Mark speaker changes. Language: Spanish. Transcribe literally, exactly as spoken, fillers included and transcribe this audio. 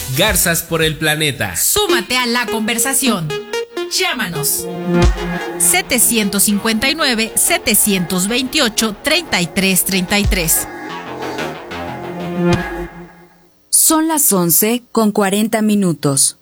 Speaker 1: Garzas por el planeta.
Speaker 2: Súmate a la conversación. Llámanos. setecientos cincuenta y nueve, setecientos veintiocho, treinta y tres treinta y tres.
Speaker 3: Son las once con cuarenta minutos.